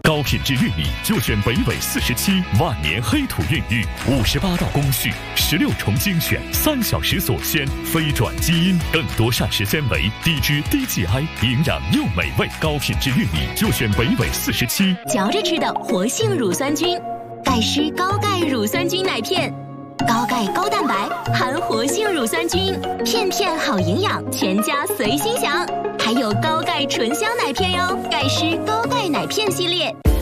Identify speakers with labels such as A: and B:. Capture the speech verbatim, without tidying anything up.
A: 高品质玉米就选北纬四十七，万年黑土孕育，五十八道工序，十六重精选，三小时锁鲜，非转基因，更多膳食纤维，低脂低 G I， 营养又美味。高品质玉米就选北纬四十七。
B: 嚼着吃的活性乳酸菌，钙湿高钙乳酸菌奶片。高钙高蛋白，含活性乳酸菌，片片好营养，全家随心享。还有高钙醇香奶片哟，钙湿高钙奶片系列。